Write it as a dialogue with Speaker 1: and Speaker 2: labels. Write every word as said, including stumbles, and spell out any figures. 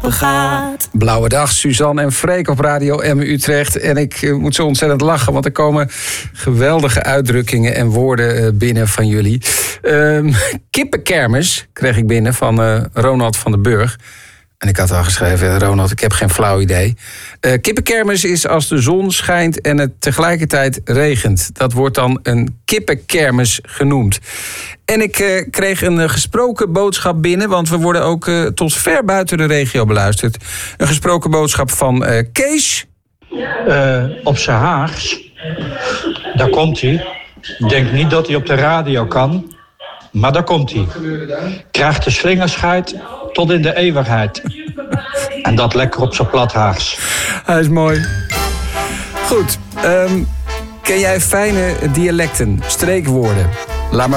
Speaker 1: open gaat.
Speaker 2: Blauwe dag, Suzanne en Freek op Radio M Utrecht. En ik uh, moet zo ontzettend lachen, want er komen geweldige uitdrukkingen en woorden uh, binnen van jullie. Uh, kippenkermis kreeg ik binnen van uh, Ronald van den Burg. En ik had al geschreven, Ronald, ik heb geen flauw idee. Uh, kippenkermis is als de zon schijnt en het tegelijkertijd regent. Dat wordt dan een kippenkermis genoemd. En ik uh, kreeg een uh, gesproken boodschap binnen, want we worden ook uh, tot ver buiten de regio beluisterd. Een gesproken boodschap van uh, Kees.
Speaker 3: Uh, op zijn Haags, daar komt hij. Denk niet dat hij op de radio kan, maar daar komt hij. Krijgt de slingerscheid tot in de eeuwigheid. En dat lekker op zijn plat Haags.
Speaker 2: Hij is mooi. Goed, um, ken jij fijne dialecten, streekwoorden? Laat maar